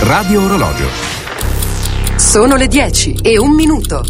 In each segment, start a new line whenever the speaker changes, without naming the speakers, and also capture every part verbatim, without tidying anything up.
Radio Orologio.
Sono le dieci e un minuto.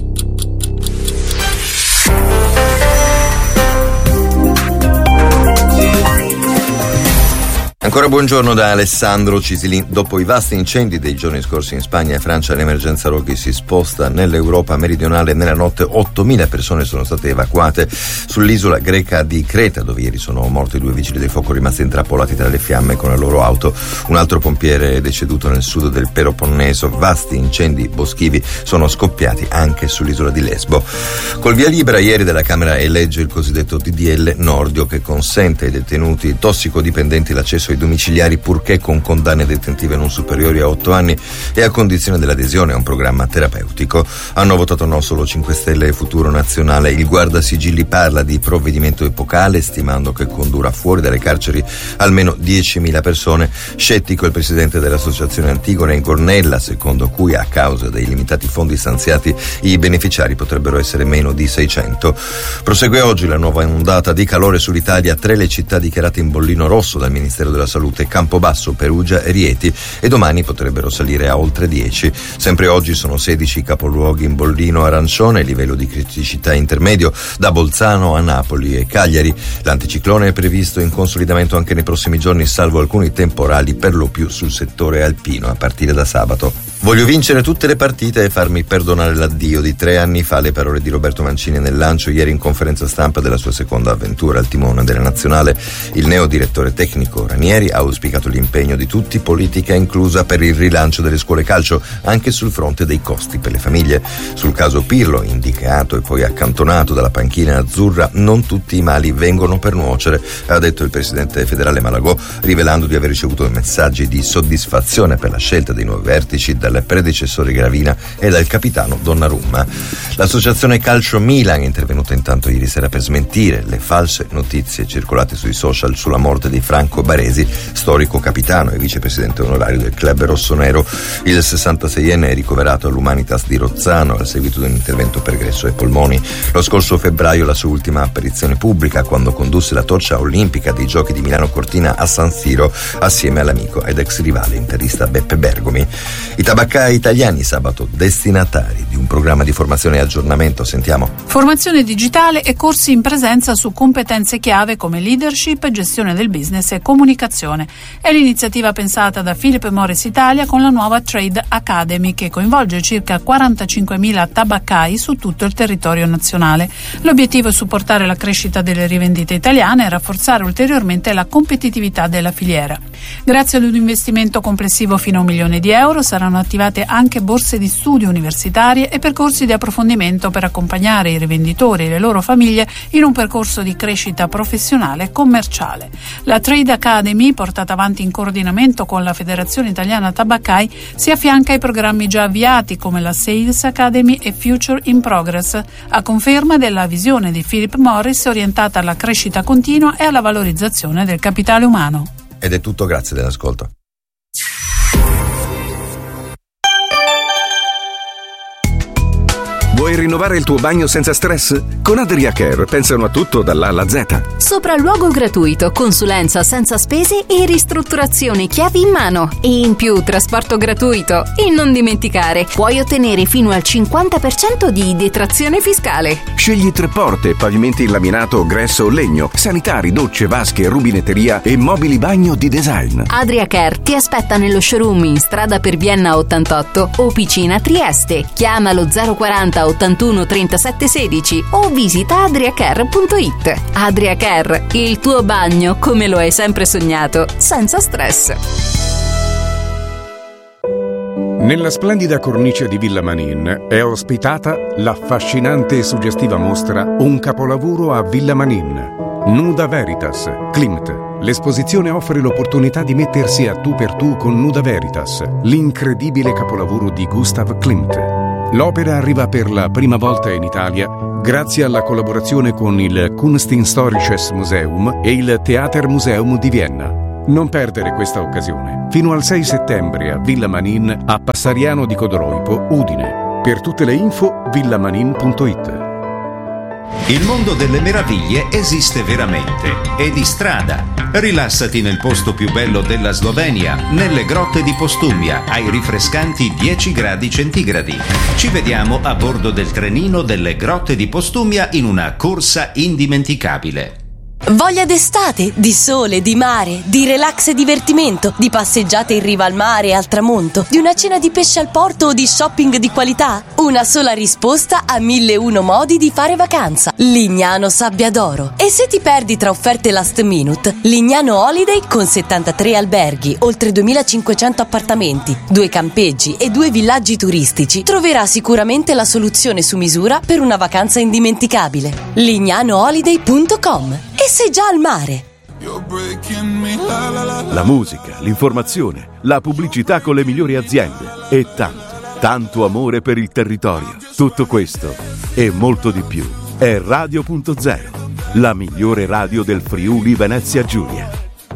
Ancora buongiorno da Alessandro Cisilin. Dopo i vasti incendi dei giorni scorsi in Spagna e Francia, l'emergenza rochi si sposta nell'Europa meridionale. Nella notte ottomila persone sono state evacuate sull'isola greca di Creta, dove ieri sono morti due vigili del fuoco rimasti intrappolati tra le fiamme con la loro auto. Un altro pompiere è deceduto nel sud del Peloponneso. Vasti incendi boschivi sono scoppiati anche sull'isola di Lesbo. Col via libera ieri della Camera elegge il cosiddetto D D L Nordio, che consente ai detenuti tossicodipendenti l'accesso ai domiciliari purché con condanne detentive non superiori a otto anni e a condizione dell'adesione a un programma terapeutico. Hanno votato no solo cinque Stelle e Futuro Nazionale. Il Guardasigilli parla di provvedimento epocale, stimando che condurrà fuori dalle carceri almeno diecimila persone. Scettico il presidente dell'associazione Antigone in Cornella, secondo cui a causa dei limitati fondi stanziati i beneficiari potrebbero essere meno di seicento. Prosegue oggi la nuova ondata di calore sull'Italia. Tre le città dichiarate in bollino rosso dal Ministero della Salute: Campobasso, Perugia e Rieti, e domani potrebbero salire a oltre dieci. Sempre oggi sono sedici i capoluoghi in bollino arancione, livello di criticità intermedio, da Bolzano a Napoli e Cagliari. L'anticiclone è previsto in consolidamento anche nei prossimi giorni, salvo alcuni temporali per lo più sul settore alpino a partire da sabato. Voglio vincere tutte le partite e farmi perdonare l'addio. Di tre anni fa le parole di Roberto Mancini nel lancio ieri in conferenza stampa della sua seconda avventura al timone della nazionale. Il neo direttore tecnico Ranieri ha auspicato l'impegno di tutti, politica inclusa, per il rilancio delle scuole calcio, anche sul fronte dei costi per le famiglie. Sul caso Pirlo, indicato e poi accantonato dalla panchina azzurra, non tutti i mali vengono per nuocere, ha detto il presidente federale Malagò, rivelando di aver ricevuto messaggi di soddisfazione per la scelta dei nuovi vertici dal predecessore Gravina e dal capitano Donnarumma. L'associazione Calcio Milan è intervenuta intanto ieri sera per smentire le false notizie circolate sui social sulla morte di Franco Baresi, storico capitano e vicepresidente onorario del club rossonero. Il sessantaseienne è ricoverato all'Humanitas di Rozzano a seguito di un intervento pregresso ai polmoni. Lo scorso febbraio la sua ultima apparizione pubblica, quando condusse la torcia olimpica dei Giochi di Milano Cortina a San Siro assieme all'amico ed ex rivale interista Beppe Bergomi. I tabaccai italiani sabato destinatari di un programma di formazione e aggiornamento. Sentiamo.
Formazione digitale e corsi in presenza su competenze chiave come leadership, gestione del business e comunicazione. È l'iniziativa pensata da Philip Morris Italia con la nuova Trade Academy, che coinvolge circa quarantacinquemila tabaccai su tutto il territorio nazionale. L'obiettivo è supportare la crescita delle rivendite italiane e rafforzare ulteriormente la competitività della filiera. Grazie ad un investimento complessivo fino a un milione di euro saranno attivate anche borse di studio universitarie e percorsi di approfondimento per accompagnare i rivenditori e le loro famiglie in un percorso di crescita professionale e commerciale. La Trade Academy, portata avanti in coordinamento con la Federazione Italiana Tabaccai, si affianca ai programmi già avviati come la Sales Academy e Future in Progress, a conferma della visione di Philip Morris orientata alla crescita continua e alla valorizzazione del capitale umano.
Ed è tutto, grazie dell'ascolto.
Vuoi rinnovare il tuo bagno senza stress? Con Adriacare pensano a tutto dall'A alla Z.
Sopralluogo gratuito, consulenza senza spese e ristrutturazioni chiavi in mano. E in più trasporto gratuito. E non dimenticare, puoi ottenere fino al cinquanta per cento di detrazione fiscale.
Scegli tre porte, pavimenti in laminato, gresso o legno, sanitari, docce, vasche, rubinetteria e mobili bagno di design.
Adriacare ti aspetta nello showroom in strada per Vienna ottantotto o Picina Trieste. Chiamalo zero quaranta ottantuno trentasette sedici o visita adriacare punto it. Adriacare, il tuo bagno come lo hai sempre sognato, senza stress.
Nella splendida cornice di Villa Manin è ospitata l'affascinante e suggestiva mostra Un capolavoro a Villa Manin, Nuda Veritas, Klimt. L'esposizione offre l'opportunità di mettersi a tu per tu con Nuda Veritas, l'incredibile capolavoro di Gustav Klimt. L'opera arriva per la prima volta in Italia grazie alla collaborazione con il Kunsthistorisches Museum e il Theatermuseum di Vienna. Non perdere questa occasione. Fino al sei settembre a Villa Manin, a Passariano di Codoroipo, Udine. Per tutte le info villamanin punto it.
Il mondo delle meraviglie esiste veramente e di strada. Rilassati nel posto più bello della Slovenia, nelle grotte di Postumia, ai rinfrescanti dieci gradi centigradi. Ci vediamo a bordo del trenino delle grotte di Postumia in una corsa indimenticabile.
Voglia d'estate, di sole, di mare, di relax e divertimento, di passeggiate in riva al mare e al tramonto, di una cena di pesce al porto o di shopping di qualità? Una sola risposta a mille e uno modi di fare vacanza. Lignano Sabbia d'Oro. E se ti perdi tra offerte last minute, Lignano Holiday con settantatré alberghi, oltre duemilacinquecento appartamenti, due campeggi e due villaggi turistici troverà sicuramente la soluzione su misura per una vacanza indimenticabile. lignano holiday punto com. E sei già al mare.
La musica, l'informazione, la pubblicità con le migliori aziende e tanto, tanto amore per il territorio. Tutto questo e molto di più è Radio punto zero, la migliore radio del Friuli Venezia Giulia.